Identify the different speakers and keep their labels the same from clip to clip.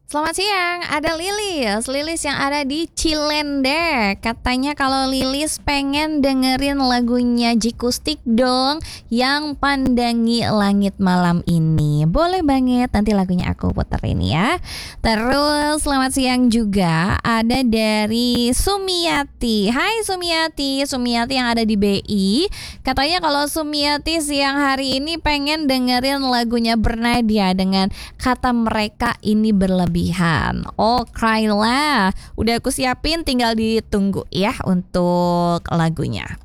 Speaker 1: Selamat siang, ada Lilis yang ada di Cilende. Katanya kalau Lilis pengen dengerin lagunya Jikustik dong, yang Pandangi Langit Malam Ini. Boleh banget, nanti lagunya aku puterin ya. Terus selamat siang juga ada dari Sumiati. Hai Sumiati, Sumiati yang ada di BI. Katanya kalau Sumiati siang hari ini pengen dengerin lagunya Bernadia dengan kata mereka ini berlebihan. Oh, Kryla, udah aku siapin, tinggal ditunggu ya untuk lagunya.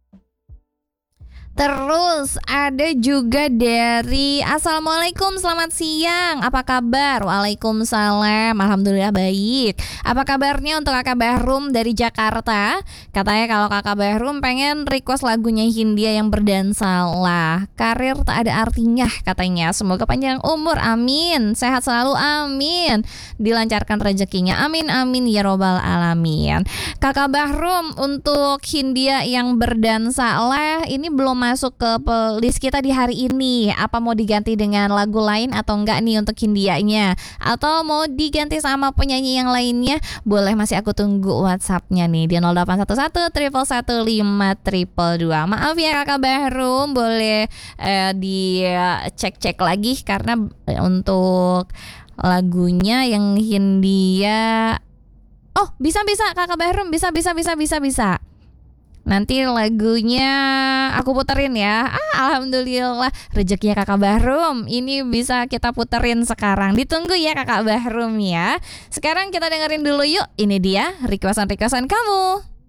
Speaker 1: Terus ada juga dari Assalamualaikum, selamat siang, apa kabar? Waalaikumsalam, alhamdulillah baik. Apa kabarnya untuk kakak Bahrum dari Jakarta? Katanya kalau kakak Bahrum pengen request lagunya Hindia yang Berdansalah. Karir tak ada artinya katanya. Semoga panjang umur, amin. Sehat selalu, amin. Dilancarkan rezekinya, amin amin ya robbal alamin. Kakak Bahrum, untuk Hindia yang Berdansalah ini belum masuk ke playlist kita di hari ini. Apa mau diganti dengan lagu lain atau enggak nih untuk Hindianya? Atau mau diganti sama penyanyi yang lainnya? Boleh, masih aku tunggu WhatsApp-nya nih di 0811 115 522. Maaf ya kakak Bahrum, boleh dicek-cek lagi karena untuk lagunya yang Hindia. Oh, bisa kakak Bahrum, bisa. Nanti lagunya aku puterin ya. Alhamdulillah rezekinya kakak Bahrum ini bisa kita puterin sekarang. Ditunggu ya kakak Bahrum ya. Sekarang kita dengerin dulu yuk. Ini dia requestan kamu.